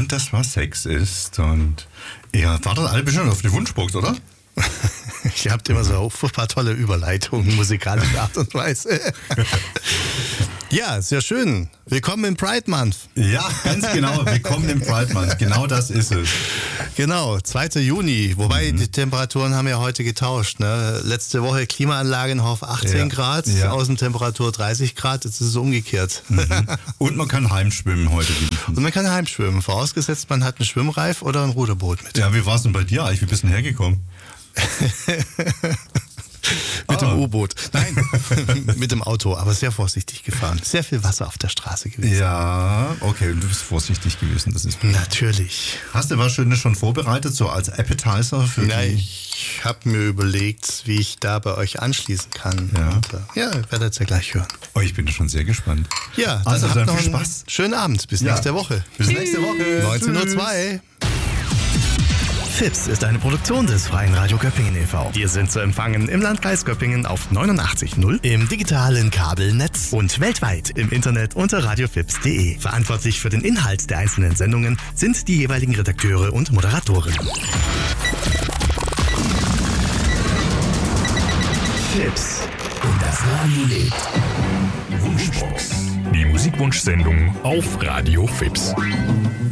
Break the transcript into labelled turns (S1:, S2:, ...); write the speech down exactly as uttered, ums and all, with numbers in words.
S1: das, was Sex ist. Und ihr wartet alle bestimmt auf die Wunschbox, oder?
S2: Ihr habt immer so furchtbar tolle Überleitungen, musikalische Art und Weise. Ja, sehr schön. Willkommen im Pride Month.
S1: Ja, ganz genau. Willkommen im Pride Month. Genau das ist es.
S2: Genau, zweiter Juni. Wobei, mhm. die Temperaturen haben ja heute getauscht. Ne? Letzte Woche Klimaanlage noch auf achtzehn ja. Grad, ja. Außentemperatur dreißig Grad. Jetzt ist es umgekehrt.
S1: Mhm. Und man kann heimschwimmen heute.
S2: Und man kann heimschwimmen. Vorausgesetzt, man hat einen Schwimmreif oder ein Ruderboot mit.
S1: Ja, wie war es denn bei dir eigentlich? Wie bist du denn hergekommen?
S2: Mit
S1: ah.
S2: dem U-Boot. Nein, mit dem Auto, aber sehr vorsichtig gefahren. Sehr viel Wasser auf der Straße gewesen.
S1: Ja, okay, du bist vorsichtig gewesen. Das ist
S2: natürlich.
S1: Hast du was Schönes schon vorbereitet, so als Appetizer für
S2: Na,
S1: die?
S2: Ich habe mir überlegt, wie ich da bei euch anschließen kann.
S1: Ja,
S2: Und, äh, ja werdet ihr ja gleich hören.
S1: Oh, ich bin schon sehr gespannt.
S2: Ja, dann
S1: also
S2: habt
S1: dann
S2: noch
S1: viel
S2: einen
S1: Spaß.
S2: Schönen Abend. Bis
S1: ja.
S2: nächste Woche.
S1: Bis nächste Woche.
S2: neunzehn Uhr zwei.
S3: Fips ist eine Produktion des Freien Radio Göppingen e V Wir sind zu empfangen im Landkreis Göppingen auf neunundachtzig Komma null, im digitalen Kabelnetz und weltweit im Internet unter radiofips punkt de. Verantwortlich für den Inhalt der einzelnen Sendungen sind die jeweiligen Redakteure und Moderatoren. Fips. Und das Radio lebt.
S4: Wunschbox. Die Musikwunschsendung auf Radio Fips.